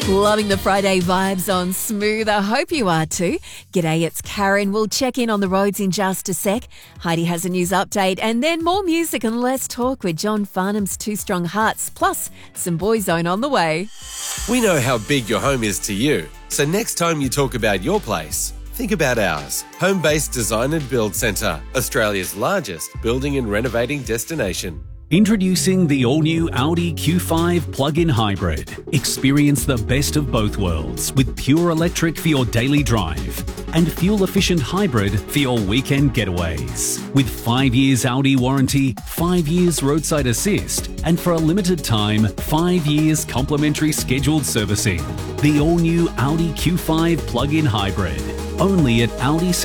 Loving the Friday vibes on Smooth. I hope you are too. G'day, it's Karen. We'll check in on the roads in just a sec. Heidi has a news update and then more music and less talk with John Farnham's Two Strong Hearts, plus some Boyzone on the way. We know how big your home is to you, so next time you talk about your place, think about ours. Home-based Design and Build Centre, Australia's largest building and renovating destination. Introducing the all-new Audi Q5 plug-in hybrid. Experience the best of both worlds with pure electric for your daily drive and fuel-efficient hybrid for your weekend getaways. With 5 years Audi warranty, 5 years roadside assist, and for a limited time, 5 years complimentary scheduled servicing. The all-new Audi Q5 plug-in hybrid. Only at Audi